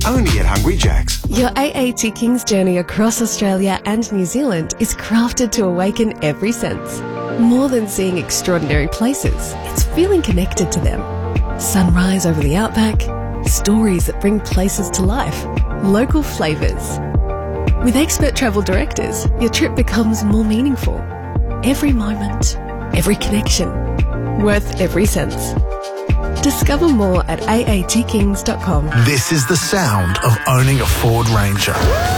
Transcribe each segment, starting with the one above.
Only at Hungry Jack's. Your AAT Kings journey across Australia and New Zealand is crafted to awaken every sense. More than seeing extraordinary places, it's feeling connected to them. Sunrise over the outback, stories that bring places to life, local flavours. With expert travel directors, your trip becomes more meaningful. Every moment, every connection, worth every cent. Discover more at aatkings.com. This is the sound of owning a Ford Ranger.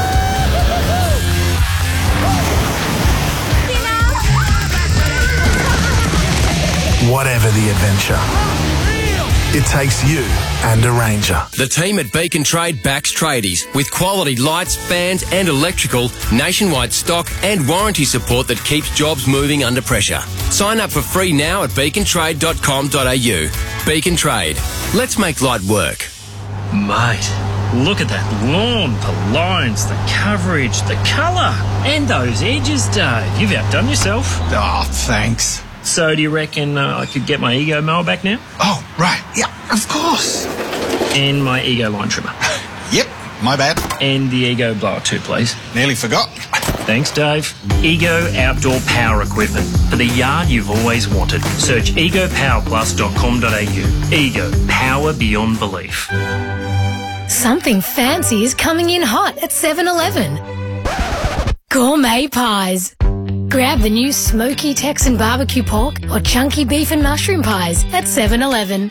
Whatever the adventure, it takes you and a Ranger. The team at Beacon Trade backs tradies with quality lights, fans and electrical, nationwide stock and warranty support that keeps jobs moving under pressure. Sign up for free now at beacontrade.com.au. Beacon Trade. Let's make light work. Mate, look at that lawn, the lines, the coverage, the colour, and those edges, Dave. You've outdone yourself. Oh, thanks. So do you reckon I could get my Ego mower back now? Oh, right. Yeah, of course. And my Ego line trimmer. Yep, my bad. And the Ego blower too, please. Nearly forgot. Thanks, Dave. Ego Outdoor Power Equipment. For the yard you've always wanted. Search egopowerplus.com.au. Ego. Power beyond belief. Something fancy is coming in hot at 7-Eleven. Gourmet pies. Grab the new smoky Texan barbecue pork or chunky beef and mushroom pies at 7-Eleven.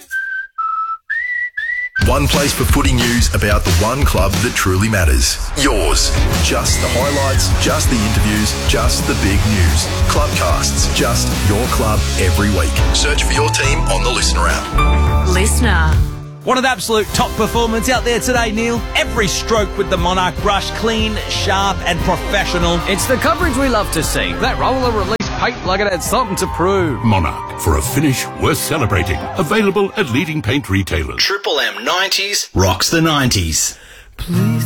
One place for footy news about the one club that truly matters. Yours. Just the highlights, just the interviews, just the big news. Clubcasts, just your club every week. Search for your team on the Listener app. Listener. What an absolute top performance out there today, Neil. Every stroke with the Monarch brush, clean, sharp and professional. It's the coverage we love to see. That roller released paint like it had something to prove. Monarch, for a finish worth celebrating. Available at leading paint retailers. Triple M 90s rocks the 90s. Please.